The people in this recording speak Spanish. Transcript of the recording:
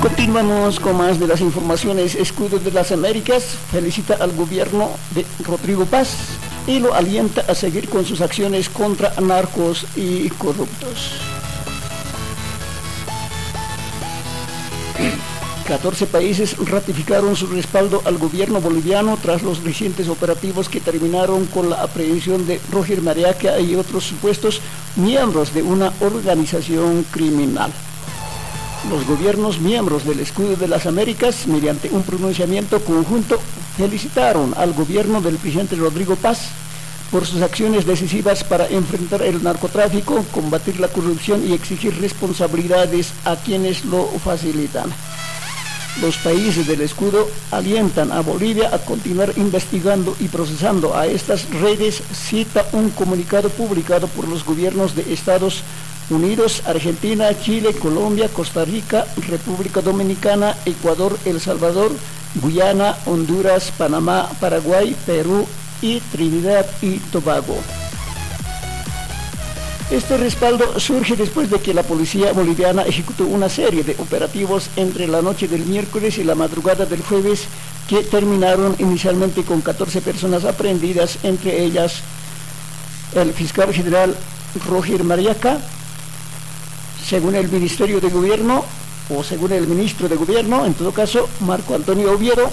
Continuamos con más de las informaciones. Escudo de las Américas felicita al gobierno de Rodrigo Paz y lo alienta a seguir con sus acciones contra narcos y corruptos. 14 países ratificaron su respaldo al gobierno boliviano tras los recientes operativos que terminaron con la aprehensión de Roger Mariaca y otros supuestos miembros de una organización criminal. Los gobiernos miembros del Escudo de las Américas, mediante un pronunciamiento conjunto, felicitaron al gobierno del presidente Rodrigo Paz por sus acciones decisivas para enfrentar el narcotráfico, combatir la corrupción y exigir responsabilidades a quienes lo facilitan. Los países del Escudo alientan a Bolivia a continuar investigando y procesando a estas redes, cita un comunicado publicado por los gobiernos de Estados Unidos, Argentina, Chile, Colombia, Costa Rica, República Dominicana, Ecuador, El Salvador, Guyana, Honduras, Panamá, Paraguay, Perú y Trinidad y Tobago. Este respaldo surge después de que la policía boliviana ejecutó una serie de operativos entre la noche del miércoles y la madrugada del jueves que terminaron inicialmente con 14 personas aprehendidas, entre ellas el fiscal general Roger Mariaca, según el Ministerio de Gobierno, o según el ministro de Gobierno, en todo caso, Marco Antonio Oviedo,